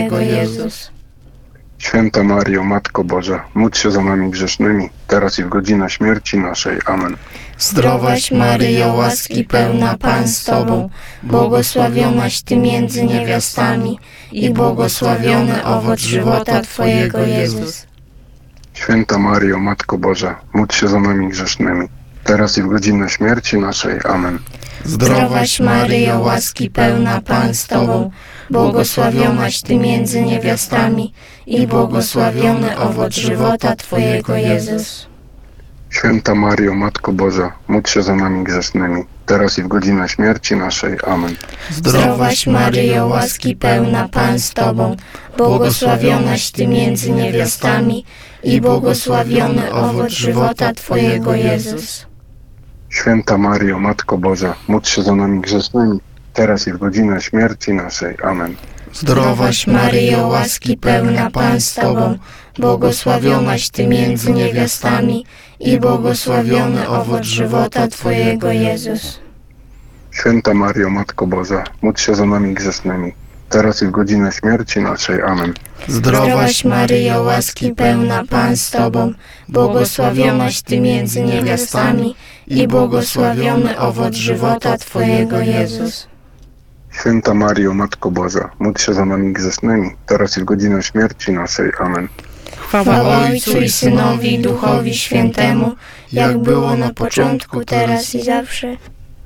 Twojego Jezus. Święta Maryjo, Matko Boża, módl się za nami grzesznymi, teraz i w godzinę śmierci naszej. Amen. Zdrowaś Maryjo, łaski pełna, Pan z Tobą, błogosławionaś Ty między niewiastami i błogosławiony owoc żywota Twojego Jezus. Święta Maryjo, Matko Boża, módl się za nami grzesznymi, teraz i w godzinę śmierci naszej. Amen. Zdrowaś Maryjo, łaski pełna, Pan z Tobą, błogosławionaś Ty między niewiastami i błogosławiony owoc żywota Twojego Jezus. Święta Maryjo, Matko Boża, módl się za nami grzesznymi, teraz i w godzinę śmierci naszej. Amen. Zdrowaś Maryjo, łaski pełna, Pan z Tobą, błogosławionaś Ty między niewiastami i błogosławiony owoc żywota Twojego Jezus. Święta Maryjo, Matko Boża, módl się za nami grzesznymi, teraz i w godzinę śmierci naszej. Amen. Zdrowaś Maryjo, łaski pełna, Pan z Tobą, błogosławionaś Ty między niewiastami i błogosławiony owoc żywota Twojego Jezus. Święta Maryjo, Matko Boża, módl się za nami grzesznymi, teraz i w godzinę śmierci naszej. Amen. Zdrowaś Maryjo, łaski pełna, Pan z Tobą, błogosławionaś Ty między niewiastami i błogosławiony owoc żywota Twojego Jezus. Święta Maryjo, Matko Boża, módl się za nami grzesznymi, teraz i w godzinę śmierci naszej. Amen. Chwała Ojcu i Synowi i Duchowi Świętemu, jak było na początku, teraz i zawsze.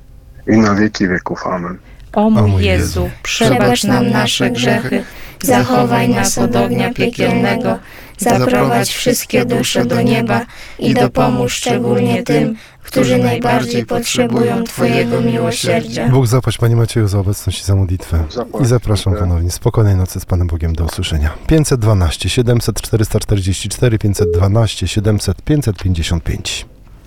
I na wieki wieków. Amen. O mój Jezu, Przebacz nam nasze grzechy, zachowaj nas od ognia piekielnego, zaprowadź wszystkie dusze do nieba i dopomóż szczególnie tym, którzy najbardziej potrzebują Twojego miłosierdzia. Bóg zapłać Panie Macieju za obecność i za modlitwę. I zapraszam ponownie. Spokojnej nocy z Panem Bogiem. Do usłyszenia. 512 700 444 512 700 555.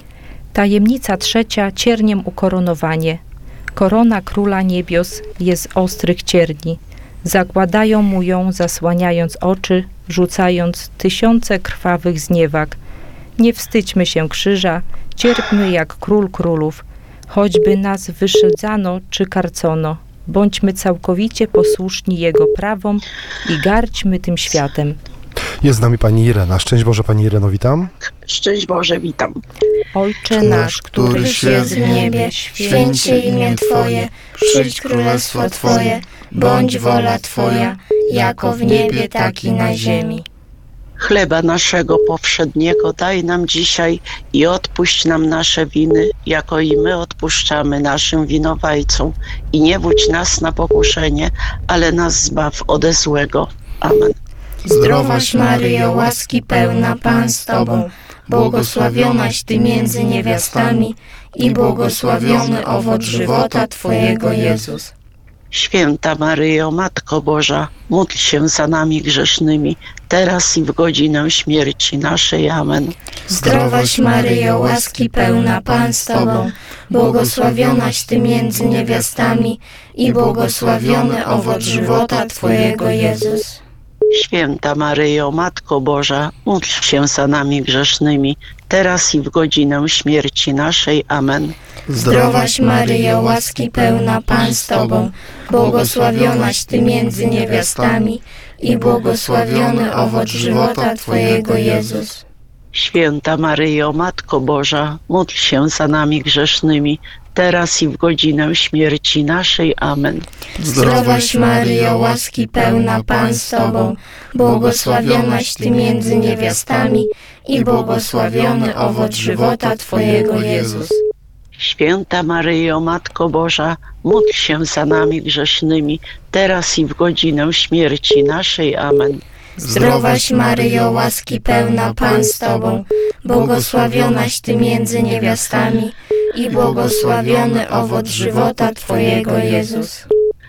Tajemnica trzecia, cierniem ukoronowanie. Korona Króla Niebios jest z ostrych cierni. Zakładają mu ją, zasłaniając oczy, rzucając tysiące krwawych zniewag. Nie wstydźmy się krzyża, cierpmy jak Król Królów. Choćby nas wyszydzano czy karcono, bądźmy całkowicie posłuszni Jego prawom i gardźmy tym światem. Jest z nami Pani Irena. Szczęść Boże Pani Ireno, witam. Szczęść Boże, witam. Ojcze nasz, Któryś jest w niebie, święć się imię Twoje, przyjdź królestwo Twoje, bądź wola Twoja, jako w niebie, tak i na ziemi. Chleba naszego powszedniego daj nam dzisiaj i odpuść nam nasze winy, jako i my odpuszczamy naszym winowajcom. I nie wódź nas na pokuszenie, ale nas zbaw ode złego. Amen. Zdrowaś Maryjo, łaski pełna, Pan z Tobą, błogosławionaś Ty między niewiastami i błogosławiony owoc żywota Twojego Jezus. Święta Maryjo, Matko Boża, módl się za nami grzesznymi, teraz i w godzinę śmierci naszej. Amen. Zdrowaś Maryjo, łaski pełna, Pan z Tobą, błogosławionaś Ty między niewiastami i błogosławiony owoc żywota Twojego Jezus. Święta Maryjo, Matko Boża, módl się za nami grzesznymi, teraz i w godzinę śmierci naszej. Amen. Zdrowaś Maryjo, łaski pełna, Pan z Tobą, błogosławionaś Ty między niewiastami i błogosławiony owoc żywota Twojego Jezus. Święta Maryjo, Matko Boża, módl się za nami grzesznymi, teraz i w godzinę śmierci naszej. Amen. Zdrowaś Maryjo, łaski pełna, Pan z Tobą, błogosławionaś Ty między niewiastami i błogosławiony owoc żywota Twojego Jezus. Święta Maryjo, Matko Boża, módl się za nami grzesznymi, teraz i w godzinę śmierci naszej. Amen. Zdrowaś Maryjo, łaski pełna, Pan z Tobą, błogosławionaś Ty między niewiastami i błogosławiony owoc żywota Twojego Jezus.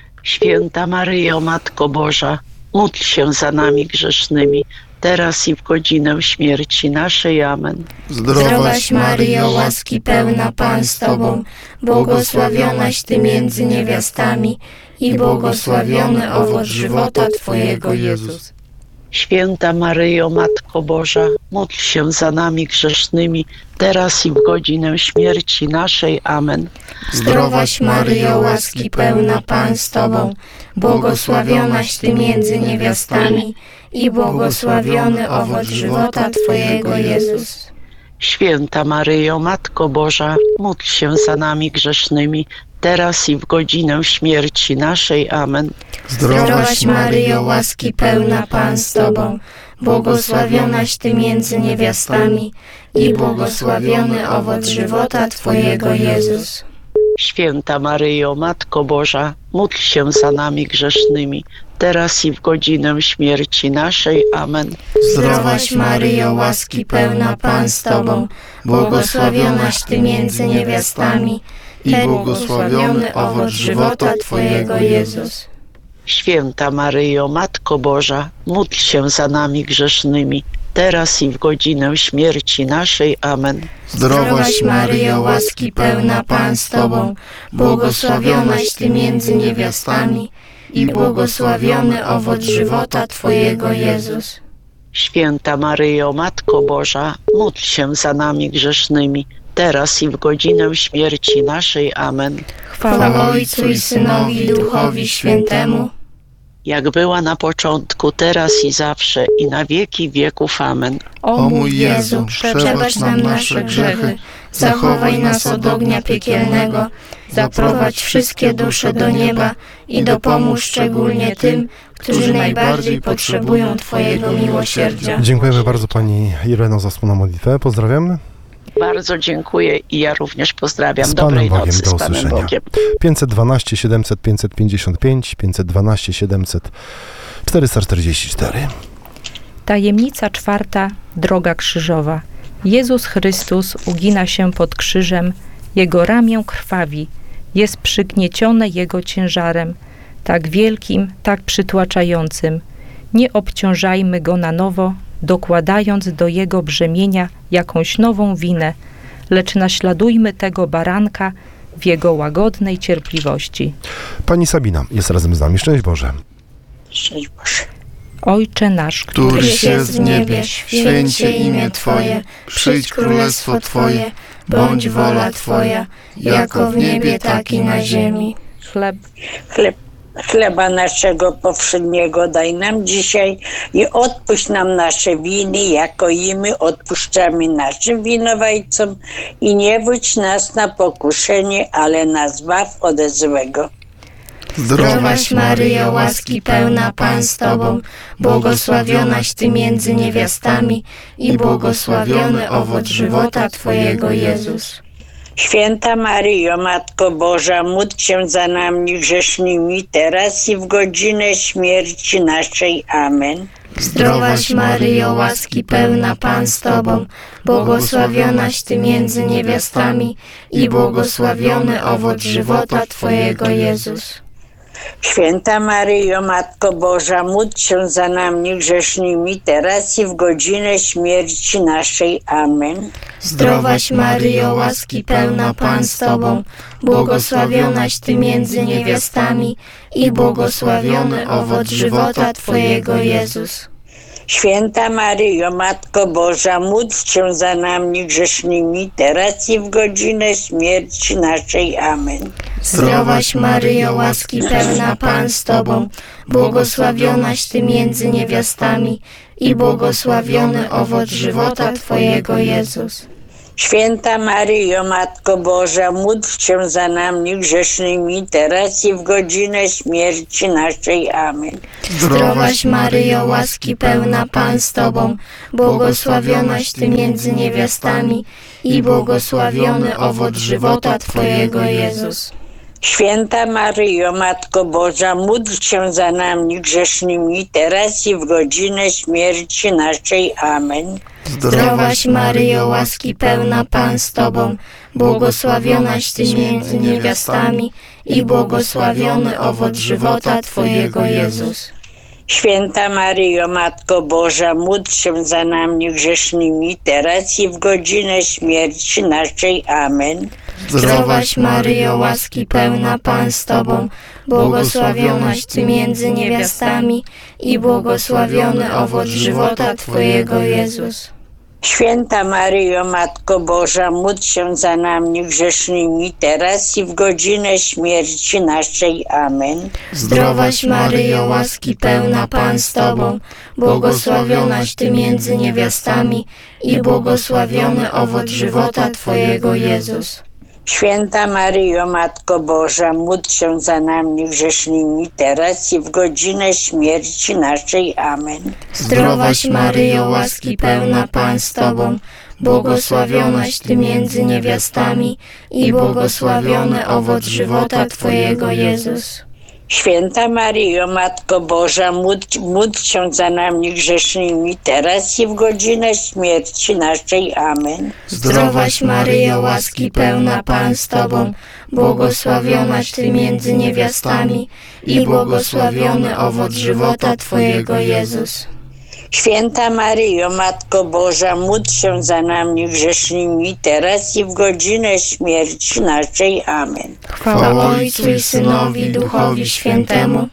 Święta Maryjo, Matko Boża, módl się za nami grzesznymi, teraz i w godzinę śmierci naszej. Amen. Zdrowaś Maryjo, łaski pełna, Pan z Tobą, błogosławionaś Ty między niewiastami i błogosławiony owoc żywota Twojego Jezus. Święta Maryjo, Matko Boża, módl się za nami grzesznymi, teraz i w godzinę śmierci naszej. Amen. Zdrowaś Maryjo, łaski pełna, Pan z Tobą, błogosławionaś Ty między niewiastami i błogosławiony owoc żywota Twojego, Jezus. Święta Maryjo, Matko Boża, módl się za nami grzesznymi, teraz i w godzinę śmierci naszej. Amen. Zdrowaś Maryjo, łaski pełna, Pan z Tobą, błogosławionaś Ty między niewiastami i błogosławiony owoc żywota Twojego, Jezus. Święta Maryjo, Matko Boża, módl się za nami grzesznymi, teraz i w godzinę śmierci naszej. Amen. Zdrowaś Maryjo, łaski pełna, Pan z Tobą, błogosławionaś Ty między niewiastami i błogosławiony owoc żywota Twojego, Jezus. Święta Maryjo, Matko Boża, módl się za nami grzesznymi, teraz i w godzinę śmierci naszej. Amen. Zdrowaś Maryjo, łaski pełna, Pan z Tobą, błogosławionaś Ty między niewiastami i błogosławiony owoc żywota Twojego, Jezus. Święta Maryjo, Matko Boża, módl się za nami grzesznymi, teraz i w godzinę śmierci naszej. Amen. Chwała Ojcu i Synowi i Duchowi Świętemu, Jak była na początku, teraz i zawsze, i na wieki wieków. Amen. O mój Jezu, przebacz nam nasze grzechy, zachowaj nas od ognia piekielnego, zaprowadź wszystkie dusze do nieba i dopomóż szczególnie tym, którzy najbardziej potrzebują Twojego miłosierdzia. Dziękujemy bardzo Pani Ireno za wspólną modlitwę. Pozdrawiamy. Bardzo dziękuję i ja również pozdrawiam. Z Panem Dobrej Bogiem, nocy, do z Panem usłyszenia. Bogiem. 512 700 555, 512 700 444. Tajemnica czwarta, droga krzyżowa. Jezus Chrystus ugina się pod krzyżem, Jego ramię krwawi, jest przygniecione Jego ciężarem, tak wielkim, tak przytłaczającym. Nie obciążajmy Go na nowo, dokładając do Jego brzemienia jakąś nową winę, lecz naśladujmy tego baranka w Jego łagodnej cierpliwości. Pani Sabina jest razem z nami. Szczęść Boże. Szczęść Boże. Ojcze nasz, Któryś jest w niebie, święć się imię Twoje, przyjdź królestwo Twoje, bądź wola Twoja, jako w niebie, tak i na ziemi. Chleba naszego powszedniego daj nam dzisiaj i odpuść nam nasze winy, jako i my odpuszczamy naszym winowajcom i nie wódź nas na pokuszenie, ale nas zbaw ode złego. Zdrowaś Maryjo, łaski pełna, Pan z Tobą, błogosławionaś Ty między niewiastami i błogosławiony owoc żywota Twojego, Jezus. Święta Maryjo, Matko Boża, módl się za nami grzesznymi, teraz i w godzinę śmierci naszej. Amen. Zdrowaś Maryjo, łaski pełna, Pan z Tobą, błogosławionaś Ty między niewiastami i błogosławiony owoc żywota Twojego, Jezus. Święta Maryjo, Matko Boża, módl się za nami grzesznymi, teraz i w godzinę śmierci naszej. Amen. Zdrowaś Maryjo, łaski pełna, Pan z Tobą, błogosławionaś Ty między niewiastami i błogosławiony owoc żywota Twojego, Jezus. Święta Maryjo, Matko Boża, módl się za nami grzesznymi, teraz i w godzinę śmierci naszej. Amen. Zdrowaś Maryjo, łaski pełna, Pan z Tobą, błogosławionaś Ty między niewiastami i błogosławiony owoc żywota Twojego, Jezus. Święta Maryjo, Matko Boża, módl się za nami grzesznymi, teraz i w godzinę śmierci naszej. Amen. Zdrowaś Maryjo, łaski pełna, Pan z Tobą, błogosławionaś Ty między niewiastami i błogosławiony owoc żywota Twojego, Jezus. Święta Maryjo, Matko Boża, módl się za nami grzesznymi, teraz i w godzinę śmierci naszej. Amen. Zdrowaś Maryjo, łaski pełna, Pan z Tobą, błogosławionaś Ty między niewiastami i błogosławiony owoc żywota Twojego, Jezus. Święta Maryjo, Matko Boża, módl się za nami grzesznymi, teraz i w godzinę śmierci naszej. Amen. Zdrowaś Maryjo, łaski pełna, Pan z Tobą, błogosławionaś Ty między niewiastami i błogosławiony owoc żywota Twojego, Jezus. Święta Maryjo, Matko Boża, módl się za nami grzesznymi, teraz i w godzinę śmierci naszej. Amen. Zdrowaś Maryjo, łaski pełna, Pan z Tobą, błogosławionaś Ty między niewiastami i błogosławiony owoc żywota Twojego, Jezus. Święta Maryjo, Matko Boża, módl się za nami grzesznymi, teraz i w godzinę śmierci naszej. Amen. Zdrowaś Maryjo, łaski pełna, Pan z Tobą, błogosławionaś Ty między niewiastami i błogosławiony owoc żywota Twojego, Jezus. Święta Maryjo, Matko Boża, módl się za nami grzesznymi, teraz i w godzinę śmierci naszej. Amen. Zdrowaś Maryjo, łaski pełna, Pan z Tobą, błogosławionaś Ty między niewiastami i błogosławiony owoc żywota Twojego, Jezus. Święta Maryjo, Matko Boża, módl się za nami grzesznymi, teraz i w godzinę śmierci naszej. Amen. Chwała Ojcu i Synowi, i Duchowi Świętemu,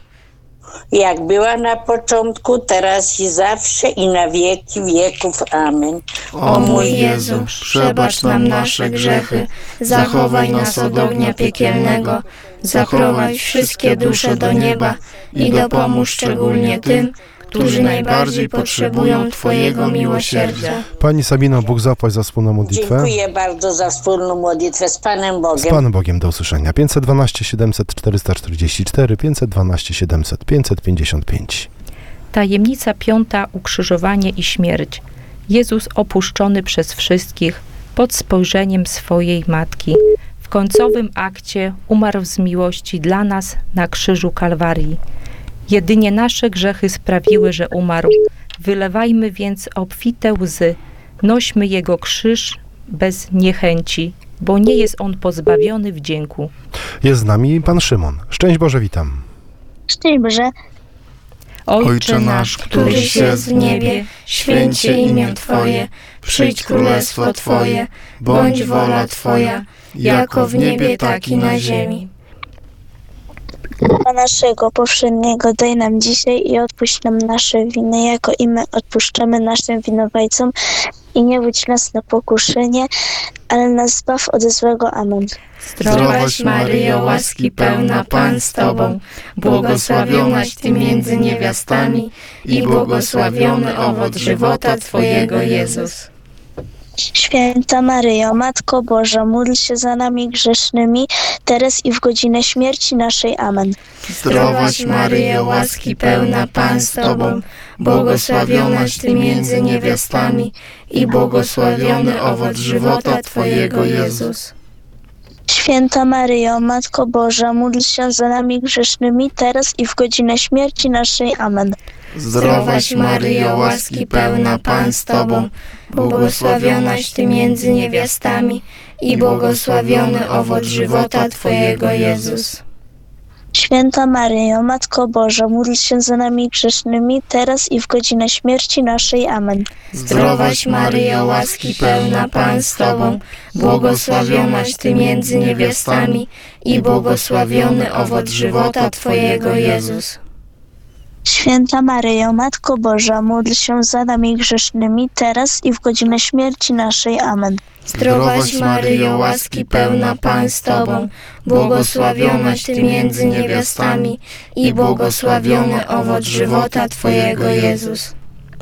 Jak była na początku, teraz i zawsze, i na wieki wieków. Amen. O mój Jezu, przebacz nam nasze grzechy, zachowaj nas od ognia piekielnego, zaprowadź wszystkie dusze do nieba i dopomóż szczególnie tym, którzy najbardziej potrzebują Twojego miłosierdzia. Pani Sabino, Bóg zapłać za wspólną modlitwę. Dziękuję bardzo za wspólną modlitwę z Panem Bogiem. Z Panem Bogiem, do usłyszenia. 512 700 444, 512 700 555. Tajemnica 5. Ukrzyżowanie i śmierć. Jezus opuszczony przez wszystkich pod spojrzeniem swojej Matki. W końcowym akcie umarł z miłości dla nas na krzyżu Kalwarii. Jedynie nasze grzechy sprawiły, że umarł. Wylewajmy więc obfite łzy. Nośmy Jego krzyż bez niechęci, bo nie jest On pozbawiony wdzięku. Jest z nami Pan Szymon. Szczęść Boże, witam. Szczęść Boże. Ojcze nasz, któryś jest w niebie, święć się imię Twoje, przyjdź królestwo Twoje, bądź wola Twoja, jako w niebie, tak i na ziemi. Chleba naszego powszedniego daj nam dzisiaj i odpuść nam nasze winy, jako i my odpuszczamy naszym winowajcom. I nie wódź nas na pokuszenie, ale nas zbaw od złego. Amen. Zdrowaś Maryjo, łaski pełna, Pan z Tobą, błogosławionaś Ty między niewiastami i błogosławiony owoc żywota Twojego, Jezus. Święta Maryjo, Matko Boża, módl się za nami grzesznymi, teraz i w godzinę śmierci naszej. Amen. Zdrowaś Maryjo, łaski pełna, Pan z Tobą, błogosławionaś Ty między niewiastami i błogosławiony owoc żywota Twojego, Jezus. Święta Maryjo, Matko Boża, módl się za nami grzesznymi, teraz i w godzinę śmierci naszej. Amen. Zdrowaś Maryjo, łaski pełna, Pan z Tobą, błogosławionaś Ty między niewiastami i błogosławiony owoc żywota Twojego, Jezus. Święta Maryjo, Matko Boża, módl się za nami grzesznymi, teraz i w godzinę śmierci naszej. Amen. Zdrowaś Maryjo, łaski pełna, Pan z Tobą, błogosławionaś Ty między niewiastami i błogosławiony owoc żywota Twojego, Jezus. Święta Maryjo, Matko Boża, módl się za nami grzesznymi, teraz i w godzinę śmierci naszej. Amen. Zdrowaś Maryjo, łaski pełna, Pan z Tobą, błogosławionaś Ty między niewiastami i błogosławiony owoc żywota Twojego, Jezus.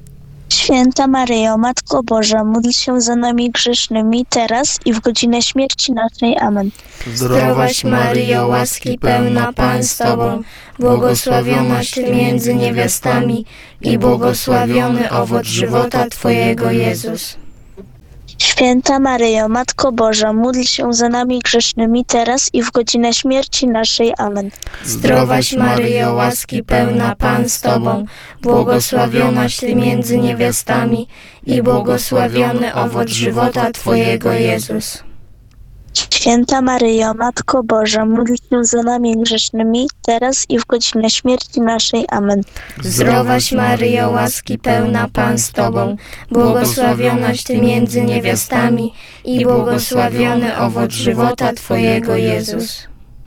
Święta Maryjo, Matko Boża, módl się za nami grzesznymi, teraz i w godzinę śmierci naszej. Amen. Zdrowaś Maryjo, łaski pełna, Pan z Tobą, błogosławionaś Ty między niewiastami i błogosławiony owoc żywota Twojego, Jezus. Święta Maryjo, Matko Boża, módl się za nami grzesznymi, teraz i w godzinę śmierci naszej. Amen. Zdrowaś Maryjo, łaski pełna, Pan z Tobą, błogosławionaś Ty między niewiastami i błogosławiony owoc żywota Twojego, Jezus. Święta Maryjo, Matko Boża, módl się za nami grzesznymi, teraz i w godzinę śmierci naszej. Amen. Zdrowaś Maryjo, łaski pełna, Pan z Tobą, błogosławionaś Ty między niewiastami i błogosławiony owoc żywota Twojego, Jezus.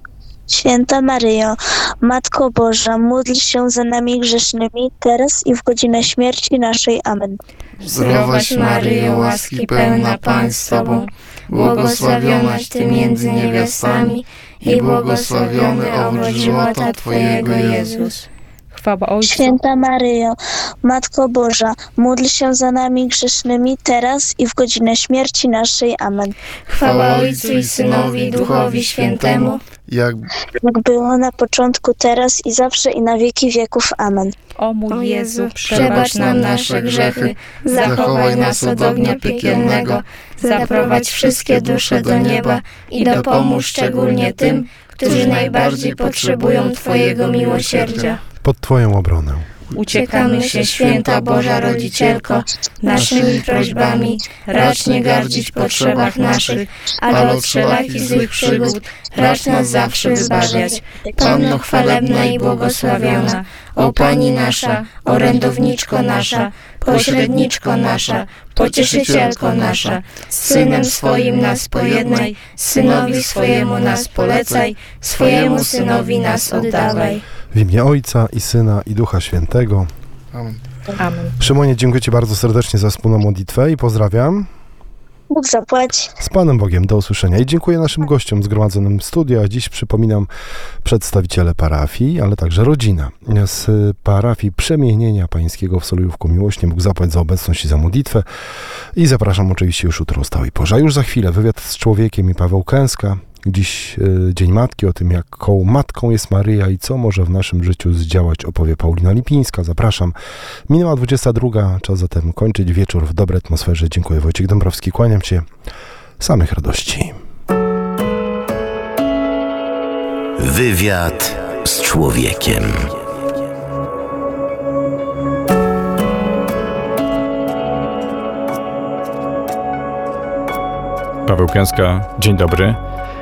Święta Maryjo, Matko Boża, módl się za nami grzesznymi, teraz i w godzinę śmierci naszej. Amen. Zdrowaś Maryjo, łaski pełna Pan z Tobą, błogosławionaś Ty między niewiastami i błogosławiony owoc żywota Twojego, Jezus. Chwała Ojcu. Święta Maryjo, Matko Boża, módl się za nami grzesznymi, teraz i w godzinę śmierci naszej. Amen. Chwała Ojcu i Synowi i Duchowi Świętemu, Jak Jak było na początku, teraz i zawsze i na wieki wieków. Amen. O mój o Jezu, przebacz nam nasze grzechy, zachowaj nas od ognia piekielnego, zaprowadź wszystkie dusze do nieba i dopomóż szczególnie tym, którzy najbardziej potrzebują Twojego miłosierdzia. Pod Twoją obronę. Uciekamy się, Święta Boża Rodzicielko, naszymi prośbami, racz nie gardzić potrzebach naszych, ale od wszelakich złych przygód racz nas zawsze wybawiać. Panno chwalebna i błogosławiona, o Pani nasza, orędowniczko nasza, pośredniczko nasza, pocieszycielko nasza, z Synem swoim nas pojednaj, Synowi swojemu nas polecaj, swojemu Synowi nas oddawaj. W imię Ojca i Syna i Ducha Świętego. Amen. Szymonie, dziękuję Ci bardzo serdecznie za wspólną modlitwę i pozdrawiam. Bóg zapłać. Z Panem Bogiem, do usłyszenia. I dziękuję naszym gościom zgromadzonym w studiu, a dziś przypominam przedstawiciele parafii, ale także rodzina z parafii Przemienienia Pańskiego w Solujówku Miłośnie. Bóg zapłać za obecność i za modlitwę. I zapraszam oczywiście już jutro o stałej porze. A już za chwilę wywiad z człowiekiem i Paweł Kęska. Dziś Dzień Matki, o tym jaką matką jest Maryja i co może w naszym życiu zdziałać, opowie Paulina Lipińska. Zapraszam. Minęła 22, czas zatem kończyć wieczór w dobrej atmosferze. Dziękuję, Wojciech Dąbrowski, kłaniam Cię. Samych radości. Wywiad z człowiekiem. Paweł Kęska, dzień dobry.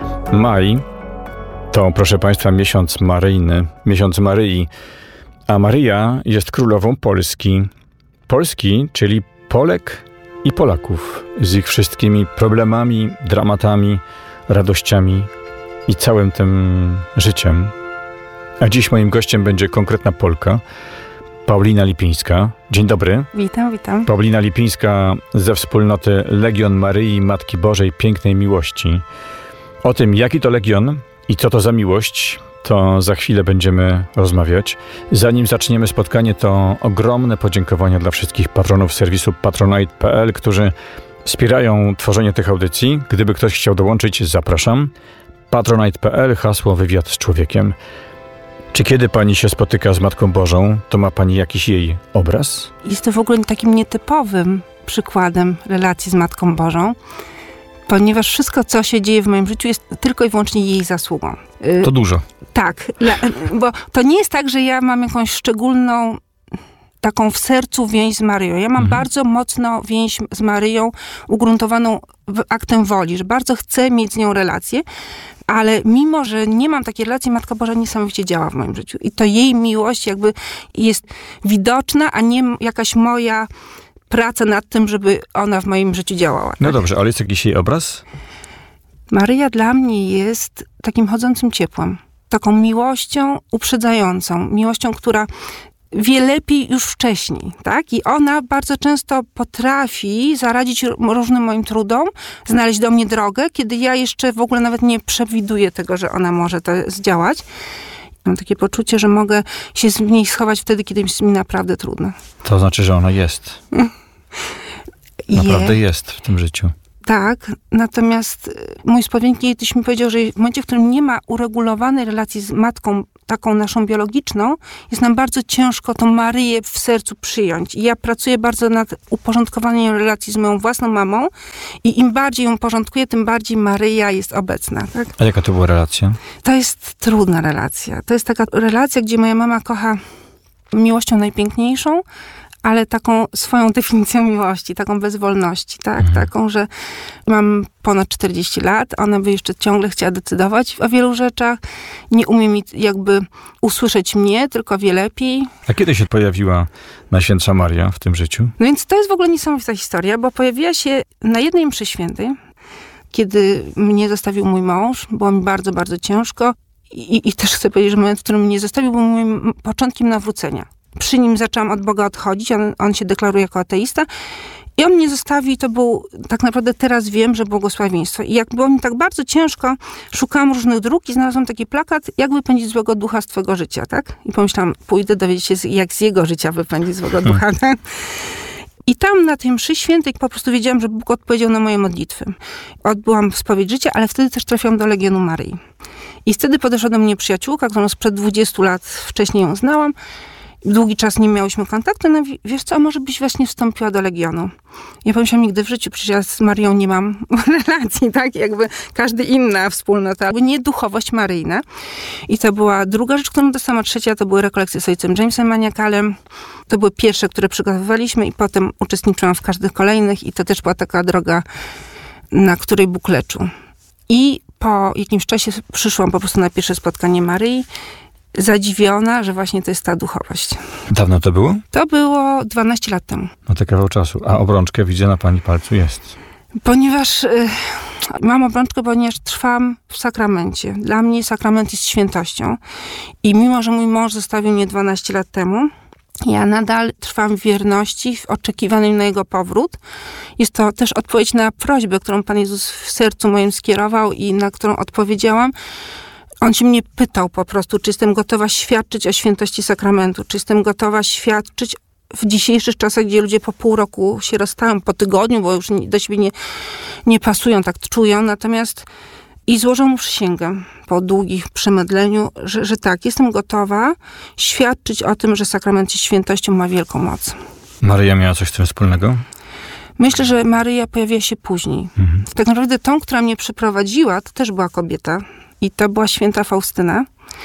Maj to, proszę Państwa, miesiąc maryjny, miesiąc Maryi, a Maryja jest królową Polski. Polski, czyli Polek i Polaków z ich wszystkimi problemami, dramatami, radościami i całym tym życiem. A dziś moim gościem będzie konkretna Polka, Paulina Lipińska. Dzień dobry. Witam. Paulina Lipińska ze wspólnoty Legion Maryi Matki Bożej Pięknej Miłości. O tym, jaki to Legion i co to za miłość, to za chwilę będziemy rozmawiać. Zanim zaczniemy spotkanie, to ogromne podziękowania dla wszystkich patronów serwisu patronite.pl, którzy wspierają tworzenie tych audycji. Gdyby ktoś chciał dołączyć, zapraszam. Patronite.pl, hasło wywiad z człowiekiem. Czy kiedy pani się spotyka z Matką Bożą, to ma pani jakiś jej obraz? Jest to w ogóle takim nietypowym przykładem relacji z Matką Bożą, ponieważ wszystko, co się dzieje w moim życiu, jest tylko i wyłącznie jej zasługą. To dużo. Tak, bo to nie jest tak, że ja mam jakąś szczególną taką w sercu więź z Maryją. Ja mam bardzo mocno więź z Maryją ugruntowaną aktem woli, że bardzo chcę mieć z nią relację, ale mimo, że nie mam takiej relacji, Matka Boża niesamowicie działa w moim życiu. I to jej miłość jakby jest widoczna, a nie jakaś moja praca nad tym, żeby ona w moim życiu działała. No dobrze, ale jest jakiś jej obraz? Maryja dla mnie jest takim chodzącym ciepłem. Taką miłością uprzedzającą. Miłością, która wie lepiej już wcześniej, tak? I ona bardzo często potrafi zaradzić różnym moim trudom, znaleźć do mnie drogę, kiedy ja jeszcze w ogóle nawet nie przewiduję tego, że ona może to zdziałać. Mam takie poczucie, że mogę się z niej schować wtedy, kiedy jest mi naprawdę trudno. To znaczy, że ona jest. Naprawdę jest w tym życiu. Tak, natomiast mój spowiednik kiedyś mi powiedział, że w momencie, w którym nie ma uregulowanej relacji z matką, taką naszą biologiczną, jest nam bardzo ciężko tą Maryję w sercu przyjąć. I ja pracuję bardzo nad uporządkowaniem relacji z moją własną mamą i im bardziej ją porządkuję, tym bardziej Maryja jest obecna. Tak? A jaka to była relacja? To jest trudna relacja. To jest taka relacja, gdzie moja mama kocha miłością najpiękniejszą, ale taką swoją definicją miłości, taką bez wolności, tak? Taką, że mam ponad 40 lat, ona by jeszcze ciągle chciała decydować o wielu rzeczach, nie umie mi jakby usłyszeć mnie, tylko wie lepiej. A kiedy się pojawiła Najświętsza Maria w tym życiu? No więc to jest w ogóle niesamowita historia, bo pojawiła się na jednej mszy świętej, kiedy mnie zostawił mój mąż, było mi bardzo, bardzo ciężko I też chcę powiedzieć, że moment, w którym mnie zostawił, był moim początkiem nawrócenia. Przy nim zaczęłam od Boga odchodzić, on się deklaruje jako ateista. I on mnie zostawił i to był, tak naprawdę teraz wiem, że błogosławieństwo. I jak było mi tak bardzo ciężko, szukałam różnych dróg i znalazłam taki plakat, jak wypędzić złego ducha z twojego życia, tak? I pomyślałam, pójdę dowiedzieć się, jak z jego życia wypędzić złego ducha, tak? I tam na tej mszy świętej po prostu wiedziałam, że Bóg odpowiedział na moje modlitwy. Odbyłam spowiedź życia, ale wtedy też trafiłam do Legionu Maryi. I wtedy podeszła do mnie przyjaciółka, którą sprzed 20 lat wcześniej ją znałam. Długi czas nie miałyśmy kontaktu, no wiesz co, a może byś właśnie wstąpiła do Legionu. Ja pomyślałam, nigdy w życiu, przecież ja z Marią nie mam relacji, tak, jakby każda inna wspólnota, jakby nie duchowość maryjna. I to była druga rzecz, którą dostałam, a trzecia to były rekolekcje z ojcem Jamesem Maniakalem. To były pierwsze, które przygotowywaliśmy i potem uczestniczyłam w każdych kolejnych i to też była taka droga, na której Bóg leczył. I po jakimś czasie przyszłam po prostu na pierwsze spotkanie Maryi, zadziwiona, że właśnie to jest ta duchowość. Dawno to było? To było 12 lat temu. No to kawał czasu. A obrączkę widzę na pani palcu jest. Ponieważ mam obrączkę, ponieważ trwam w sakramencie. Dla mnie sakrament jest świętością. I mimo, że mój mąż zostawił mnie 12 lat temu, ja nadal trwam w wierności, w oczekiwaniu na jego powrót. Jest to też odpowiedź na prośbę, którą Pan Jezus w sercu moim skierował i na którą odpowiedziałam. On się mnie pytał po prostu, czy jestem gotowa świadczyć o świętości sakramentu, czy jestem gotowa świadczyć w dzisiejszych czasach, gdzie ludzie po pół roku się rozstają, po tygodniu, bo już do siebie nie pasują, tak czują. Natomiast i złożę mu przysięgę po długich przemydleniu, że tak, jestem gotowa świadczyć o tym, że sakrament z świętością ma wielką moc. Maryja miała coś z tym wspólnego? Myślę, że Maryja pojawiła się później. Tak naprawdę tą, która mnie przyprowadziła, to też była kobieta. I to była święta Faustyna.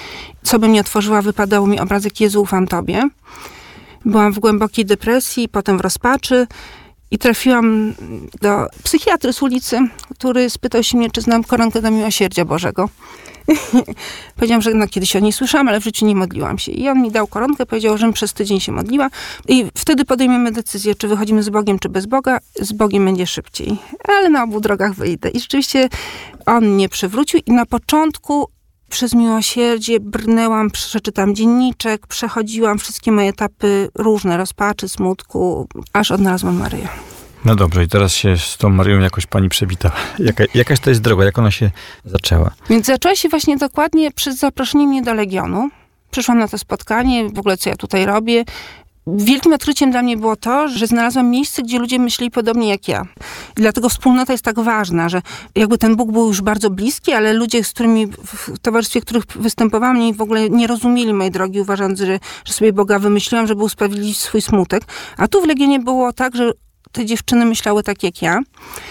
Co by mnie otworzyła, wypadał mi obrazek Jezu, ufam Tobie. Byłam w głębokiej depresji, potem w rozpaczy i trafiłam do psychiatry z ulicy, który spytał się mnie, czy znam koronkę do miłosierdzia Bożego. Powiedziałam, że kiedyś o niej słyszałam, ale w życiu nie modliłam się. I on mi dał koronkę, powiedział, że przez tydzień się modliła. I wtedy podejmiemy decyzję, czy wychodzimy z Bogiem, czy bez Boga. Z Bogiem będzie szybciej. Ale na obu drogach wyjdę. I rzeczywiście on mnie przywrócił i na początku przez miłosierdzie brnęłam, przeczytam dzienniczek, przechodziłam wszystkie moje etapy różne, rozpaczy, smutku, aż odnalazłam Maryję. No dobrze, i teraz się z tą Maryją jakoś pani przywitała. Jakaś to jest droga, jak ona się zaczęła? Więc zaczęła się właśnie dokładnie przez zaproszenie mnie do Legionu. Przyszłam na to spotkanie, w ogóle co ja tutaj robię. Wielkim odkryciem dla mnie było to, że znalazłam miejsce, gdzie ludzie myśleli podobnie jak ja. I dlatego wspólnota jest tak ważna, że jakby ten Bóg był już bardzo bliski, ale ludzie, z którymi, w towarzystwie których występowałam, w ogóle nie rozumieli mojej drogi, uważając, że sobie Boga wymyśliłam, żeby usprawiedliwić swój smutek. A tu w Legionie było tak, że te dziewczyny myślały tak jak ja.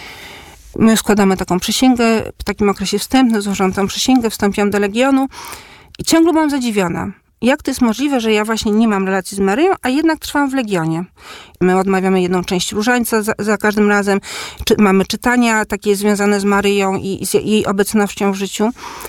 My składamy taką przysięgę, w takim okresie wstępnym złożyłam tą przysięgę, wstąpiłam do Legionu i ciągle byłam zadziwiona. Jak to jest możliwe, że ja właśnie nie mam relacji z Maryją, a jednak trwam w Legionie? My odmawiamy jedną część różańca za każdym razem. Mamy czytania takie związane z Maryją i z jej obecnością w życiu.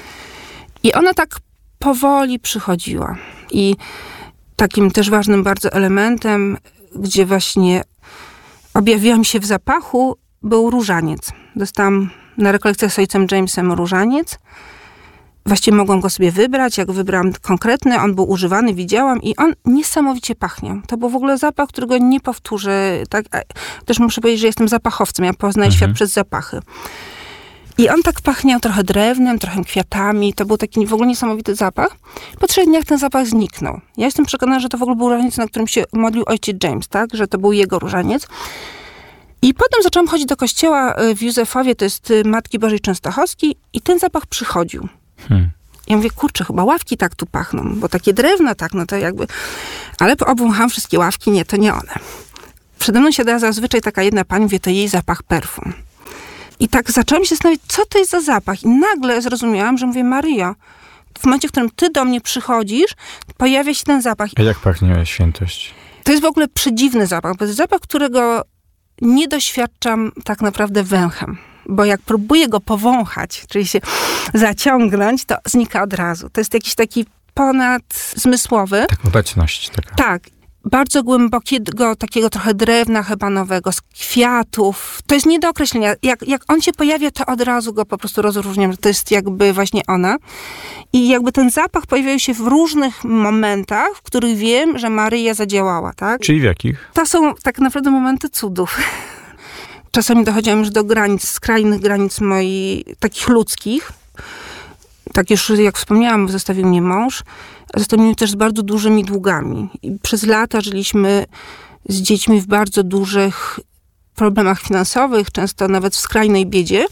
I ona tak powoli przychodziła. I takim też ważnym bardzo elementem, gdzie właśnie objawiła mi się w zapachu, był różaniec. Dostałam na rekolekcjach z ojcem Jamesem różaniec. Właściwie mogłam go sobie wybrać, jak wybrałam konkretny, on był używany, widziałam i on niesamowicie pachniał. To był w ogóle zapach, którego nie powtórzę. Tak? Też muszę powiedzieć, że jestem zapachowcem, ja poznaję świat przez zapachy. I on tak pachniał trochę drewnem, trochę kwiatami, to był taki w ogóle niesamowity zapach. Po 3 dniach ten zapach zniknął. Ja jestem przekonana, że to w ogóle był różaniec, na którym się modlił ojciec James, tak? Że to był jego różaniec. I potem zaczęłam chodzić do kościoła w Józefowie, to jest Matki Bożej Częstochowskiej i ten zapach przychodził. Ja mówię, kurczę, chyba ławki tak tu pachną, bo takie drewno tak, no to jakby... Ale obwąchałam wszystkie ławki, nie, to nie one. Przede mną siadała zazwyczaj taka jedna pani, mówię, to jej zapach perfum. I tak zaczęłam się zastanawiać, co to jest za zapach. I nagle zrozumiałam, że mówię, Maryjo, w momencie, w którym ty do mnie przychodzisz, pojawia się ten zapach. A jak pachnie świętość? To jest w ogóle przedziwny zapach, bo to jest zapach, którego nie doświadczam tak naprawdę węchem. Bo jak próbuję go powąchać, czyli się zaciągnąć, to znika od razu. To jest jakiś taki ponadzmysłowy. Tak, obecność taka. Tak. bardzo głębokiego, takiego trochę drewna hebanowego, z kwiatów. To jest nie do określenia. Jak on się pojawia, to od razu go po prostu rozróżniam, że to jest jakby właśnie ona. I jakby ten zapach pojawiał się w różnych momentach, w których wiem, że Maryja zadziałała, tak? Czyli w jakich? To są tak naprawdę momenty cudów. Czasami dochodziłam już do granic, skrajnych granic moich, takich ludzkich. Tak już, jak wspomniałam, zostawił mnie mąż. Zostawił mnie też z bardzo dużymi długami. I przez lata żyliśmy z dziećmi w bardzo dużych problemach finansowych, często nawet w skrajnej biedzie.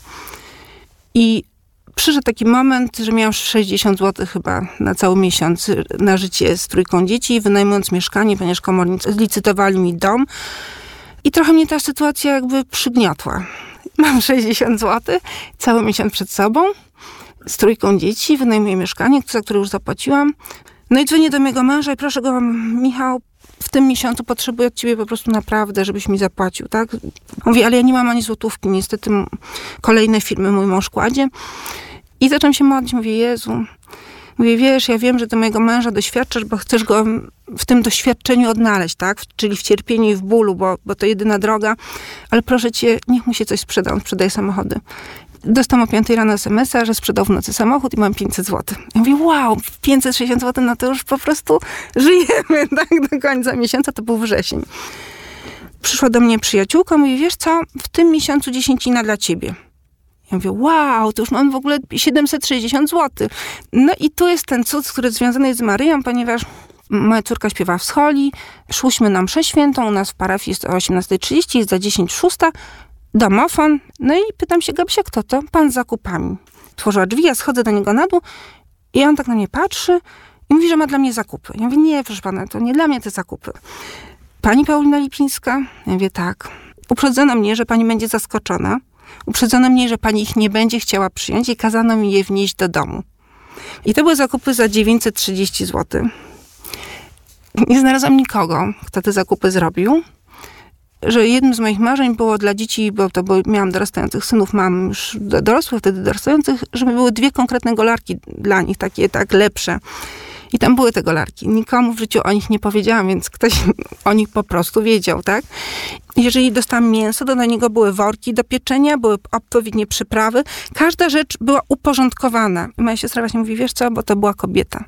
I przyszedł taki moment, że miałam 60 zł chyba na cały miesiąc na życie z 3 dzieci, wynajmując mieszkanie, ponieważ komornicy zlicytowali mi dom. I trochę mnie ta sytuacja jakby przygniotła. Mam 60 zł, cały miesiąc przed sobą, z 3 dzieci, wynajmuję mieszkanie, za które już zapłaciłam. No i dzwonię do mojego męża i proszę go, Michał, w tym miesiącu potrzebuję od ciebie po prostu naprawdę, żebyś mi zapłacił, tak? Mówi, ale ja nie mam ani złotówki, niestety kolejne firmy mój mąż kładzie. I zaczęłam się modlić, mówię, Jezu, mówię, wiesz, ja wiem, że ty mojego męża doświadczasz, bo chcesz go w tym doświadczeniu odnaleźć, tak? Czyli w cierpieniu i w bólu, bo to jedyna droga. Ale proszę cię, niech mu się coś sprzeda, on sprzedaje samochody. Dostałam o 5 rano SMS-a, że sprzedał w nocy samochód i mam 500 zł. Ja mówię, wow, 560 zł, no to już po prostu żyjemy, tak? Do końca miesiąca, to był wrzesień. Przyszła do mnie przyjaciółka, mówi, wiesz co, w tym miesiącu 10 dla ciebie. Ja mówię, wow, to już mam w ogóle 760 zł. No i tu jest ten cud, który związany jest z Maryją, ponieważ moja córka śpiewa w scholi, szłyśmy na mszę świętą, u nas w parafii jest o 18:30, jest za 10:06, domofon. No i pytam się, Gabsia, kto to? Pan z zakupami. Otworzyła drzwi, ja schodzę do niego na dół i on tak na mnie patrzy i mówi, że ma dla mnie zakupy. Ja mówię, nie, proszę pana, to nie dla mnie te zakupy. Pani Paulina Lipińska? Ja mówię, tak. Uprzedzono mnie, że pani będzie zaskoczona. Uprzedzono mnie, że pani ich nie będzie chciała przyjąć i kazano mi je wnieść do domu. I to były zakupy za 930 zł. Nie znalazłam nikogo, kto te zakupy zrobił. Że jednym z moich marzeń było dla dzieci, bo miałam dorastających synów, mam już dorosłych, wtedy dorastających, żeby były 2 konkretne golarki dla nich, takie tak lepsze. I tam były te golarki. Nikomu w życiu o nich nie powiedziałam, więc ktoś o nich po prostu wiedział, tak? Jeżeli dostałam mięso, to do niego były worki do pieczenia, były odpowiednie przyprawy. Każda rzecz była uporządkowana. I moja siostra właśnie mówi, wiesz co, bo to była kobieta.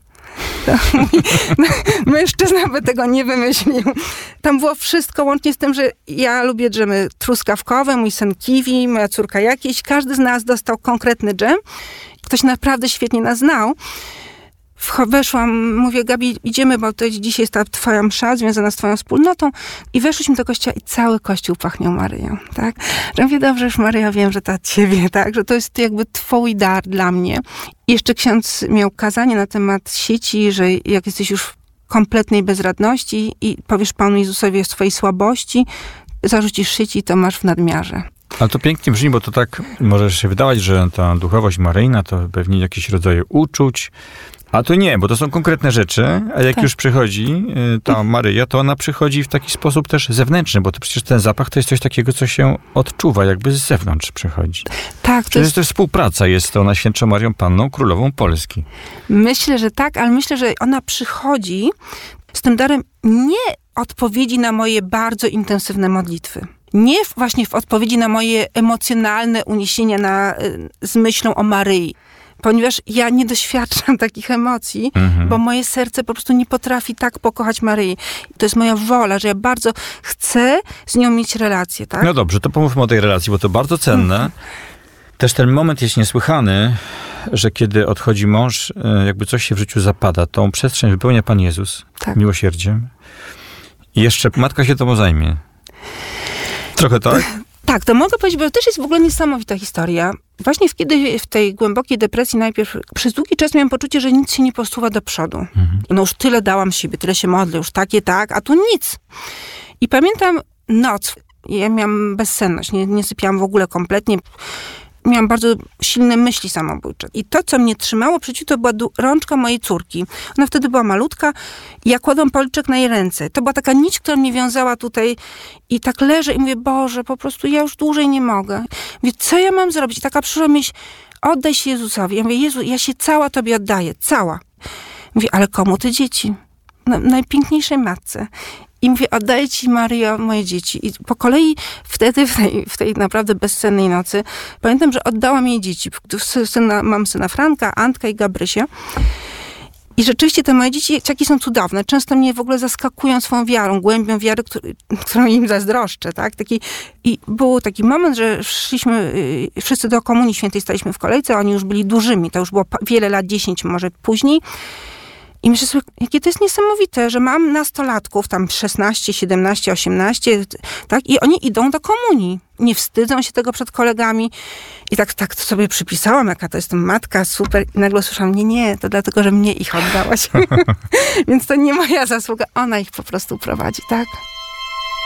Mężczyzna by tego nie wymyślił. Tam było wszystko, łącznie z tym, że ja lubię dżemy truskawkowe, mój syn kiwi, moja córka jakieś. Każdy z nas dostał konkretny dżem. Ktoś naprawdę świetnie nas znał. Weszłam, mówię, Gabi, idziemy, bo to dzisiaj jest ta twoja msza związana z twoją wspólnotą. I weszliśmy do kościoła i cały kościół pachniał Maryją, tak? Że mówię, dobrze, już Maryja, wiem, że to od ciebie, tak? Że to jest jakby twój dar dla mnie. I jeszcze ksiądz miał kazanie na temat sieci, że jak jesteś już w kompletnej bezradności i powiesz Panu Jezusowi o swojej słabości, zarzucisz sieci, to masz w nadmiarze. Ale to pięknie brzmi, bo to tak może się wydawać, że ta duchowość maryjna to pewnie jakieś rodzaje uczuć, a to nie, bo to są konkretne rzeczy, a jak już przychodzi ta Maryja, to ona przychodzi w taki sposób też zewnętrzny, bo to przecież ten zapach to jest coś takiego, co się odczuwa, jakby z zewnątrz przychodzi. Tak. To jest też współpraca, jest to Najświętszą Marią Panną, Królową Polski. Myślę, że tak, ale myślę, że ona przychodzi z tym darem nie odpowiedzi na moje bardzo intensywne modlitwy. Nie właśnie w odpowiedzi na moje emocjonalne uniesienia z myślą o Maryi. Ponieważ ja nie doświadczam takich emocji, bo moje serce po prostu nie potrafi tak pokochać Maryi. To jest moja wola, że ja bardzo chcę z nią mieć relację, tak? No dobrze, to pomówmy o tej relacji, bo to bardzo cenne. Też ten moment jest niesłychany, że kiedy odchodzi mąż, jakby coś się w życiu zapada, tą przestrzeń wypełnia Pan Jezus miłosierdziem. I jeszcze matka się tobą zajmie. Trochę tak? Tak, to mogę powiedzieć, bo to też jest w ogóle niesamowita historia. Właśnie kiedy w tej głębokiej depresji najpierw przez długi czas miałam poczucie, że nic się nie posuwa do przodu. No już tyle dałam siebie, tyle się modlę, już takie tak, a tu nic. I pamiętam noc, ja miałam bezsenność, nie sypiałam w ogóle kompletnie. Miałam bardzo silne myśli samobójcze. I to, co mnie trzymało przy życiu, to była rączka mojej córki. Ona wtedy była malutka i ja kładłam policzek na jej ręce. To była taka nić, która mnie wiązała tutaj i tak leżę i mówię, Boże, po prostu ja już dłużej nie mogę. Mówię, co ja mam zrobić? I taka przyszła myśl, oddaj się Jezusowi. Ja mówię, Jezu, ja się cała Tobie oddaję, cała. Mówię, ale komu te dzieci? No, najpiękniejszej matce. I mówię, oddaję ci, Maryjo, moje dzieci. I po kolei wtedy, w tej naprawdę bezsennej nocy, pamiętam, że oddałam jej dzieci. Mam syna Franka, Antka i Gabrysię. I rzeczywiście te moje dzieciaki są cudowne. Często mnie w ogóle zaskakują swoją wiarą, głębią wiary, którą im zazdroszczę, tak? I był taki moment, że szliśmy wszyscy do Komunii Świętej, staliśmy w kolejce, oni już byli dużymi, to już było wiele lat, 10 może później. I myślę sobie, jakie to jest niesamowite, że mam nastolatków, tam 16, 17, 18, tak? I oni idą do komunii. Nie wstydzą się tego przed kolegami. I tak sobie przypisałam, jaka to jest matka, super. I nagle słyszałam, nie, to dlatego, że mnie ich oddałaś. Więc to nie moja zasługa, ona ich po prostu prowadzi, tak?